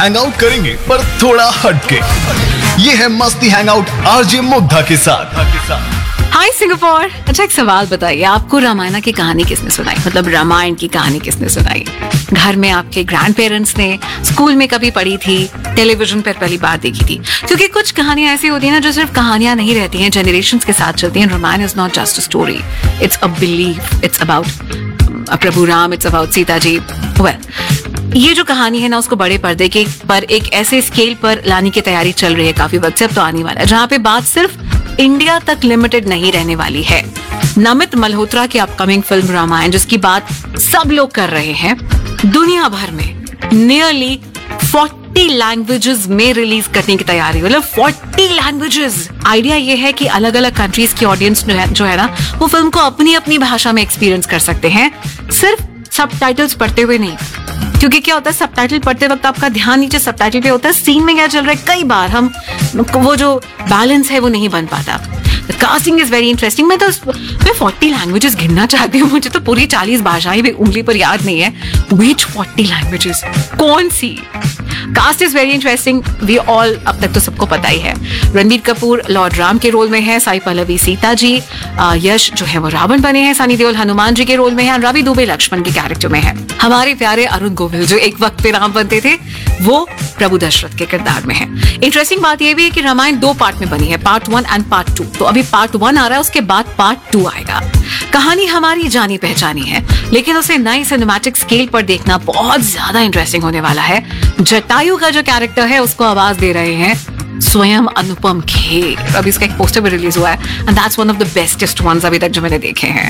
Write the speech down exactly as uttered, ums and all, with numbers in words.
Hang out करेंगे पर थोड़ा हटके। ये है मस्ती हैंग आउट आरजे मुग्धा के साथ। हाय सिंगापुर। अच्छा एक सवाल बताइए, आपको रामायण की कहानी किसने सुनाई? मतलब रामायण की कहानी किसने सुनाई? घर में आपके ग्रैंड पेरेंट्स ने, स्कूल में कभी पढ़ी थी, टेलीविजन पर पहली बार देखी थी? क्योंकि कुछ कहानियां ऐसी होती है ना जो सिर्फ कहानियां नहीं रहती हैं, जनरेशंस के साथ चलती हैं। Ramayan is not just a story, it's a belief, it's about Prabhu Ram, it's about Sita ji. Well, ये जो कहानी है ना उसको बड़े पर्दे के पर एक ऐसे स्केल पर लाने की तैयारी चल रही है काफी वक्त से, अब तो आने वाला है, जहां पे बात सिर्फ इंडिया तक लिमिटेड नहीं रहने वाली है। नमित मल्होत्रा की अपकमिंग फिल्म रामायण, जिसकी बात सब लोग कर रहे हैं, दुनिया भर में नियरली चालीस लैंग्वेजेस में रिलीज करने की तैयारी। मतलब चालीस लैंग्वेजेस। आइडिया ये है कि अलग अलग कंट्रीज की ऑडियंस जो है ना वो फिल्म को अपनी अपनी भाषा में एक्सपीरियंस कर सकते हैं, सिर्फ सबटाइटल्स पढ़ते हुए नहीं। क्योंकि क्या होता है, सबटाइटल पढ़ते वक्त आपका ध्यान नीचे सबटाइटल पे होता है, सीन में क्या चल रहा है, कई बार हम वो जो बैलेंस है वो नहीं बन पाता। Casting is very interesting. मैं तो मैं चालीस लैंग्वेजेस गिनना चाहती हूँ, मुझे तो पूरी चालीस भाषाएं भी उंगली पर याद नहीं है। व्हिच चालीस लैंग्वेजेस, कौन सी? Cast is very interesting. We all, अब तक तो सबको पता ही है, रणबीर कपूर लॉर्ड राम के रोल में है, साई पल्लवी सीता जी, यश जो है वो रावण बने हैं, सनी देओल हनुमान जी के रोल में है, रवि दुबे लक्ष्मण के कैरेक्टर में है। हमारे प्यारे अरुण गोविल जो एक वक्त पे राम बनते थे वो प्रभु दशरथ के किरदार में है। इंटरेस्टिंग बात यह भी है कि रामायण दो पार्ट में बनी है, part one and part two. तो अभी पार्ट वन आ रहा है, उसके बाद पार्ट टू आएगा। कहानी हमारी जानी पहचानी है, लेकिन उसे नई सिनेमैटिक स्केल पर देखना बहुत ज्यादा इंटरेस्टिंग होने वाला है। जटायु का जो कैरेक्टर है उसको आवाज दे रहे हैं स्वयं अनुपम खेर। अभी इसका एक पोस्टर भी रिलीज हुआ है, and that's one of the bestest once अभी तक जो मैंने देखे हैं।